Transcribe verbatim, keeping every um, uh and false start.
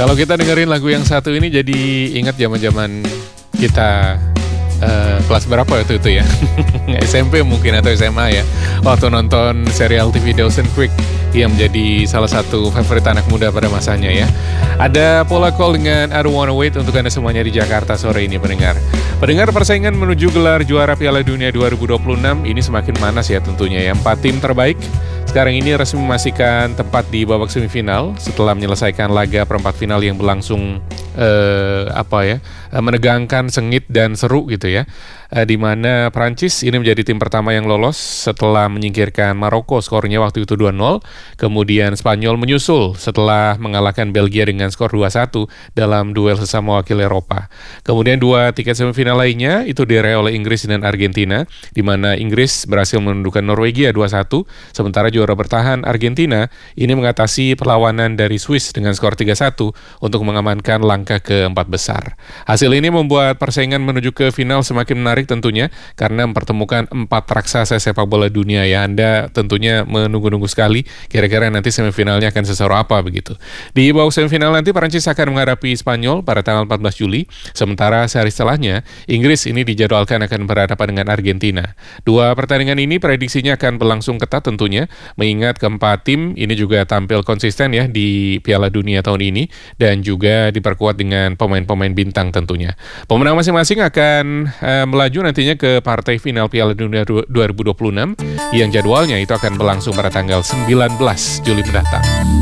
Kalau kita dengerin lagu yang satu ini jadi ingat zaman-zaman kita uh, kelas berapa waktu itu ya? S M P mungkin atau S M A ya. Waktu nonton serial T V Dawson's Creek yang menjadi salah satu favorit anak muda pada masanya ya. Ada Paula Cole dengan I Don't Wanna Wait untuk Anda semuanya di Jakarta sore ini pendengar. Pendengar, persaingan menuju gelar juara Piala Dunia dua ribu dua puluh enam ini semakin manas ya tentunya ya. Empat tim terbaik sekarang ini resmi memastikan tempat di babak semifinal setelah menyelesaikan laga perempat final yang berlangsung eh, apa ya menegangkan, sengit dan seru gitu ya. Eh, di mana Prancis ini menjadi tim pertama yang lolos setelah menyingkirkan Maroko, skornya waktu itu dua nol. Kemudian Spanyol menyusul setelah mengalahkan Belgia dengan skor dua satu dalam duel sesama wakil Eropa. Kemudian dua tiket semifinal lainnya itu diraih oleh Inggris dan Argentina, di mana Inggris berhasil menundukkan Norwegia dua satu, sementara juara bertahan Argentina ini mengatasi perlawanan dari Swiss dengan skor tiga satu untuk mengamankan langkah keempat besar. Hasil ini membuat persaingan menuju ke final semakin menarik tentunya karena mempertemukan empat raksasa sepak bola dunia ya. Anda tentunya menunggu-nunggu sekali kira-kira nanti semifinalnya akan seseru apa begitu. Di babak semifinal nanti Prancis akan menghadapi Spanyol pada tanggal empat belas Juli, sementara sehari setelahnya Inggris ini dijadwalkan akan berhadapan dengan Argentina. Dua pertandingan ini prediksinya akan berlangsung ketat tentunya, mengingat keempat tim ini juga tampil konsisten ya di Piala Dunia tahun ini dan juga diperkuat dengan pemain-pemain bintang tentunya. Pemenang masing-masing akan uh, melaju nantinya ke partai final Piala Dunia dua ribu dua puluh enam yang jadwalnya itu akan berlangsung pada tanggal sembilan belas Juli mendatang.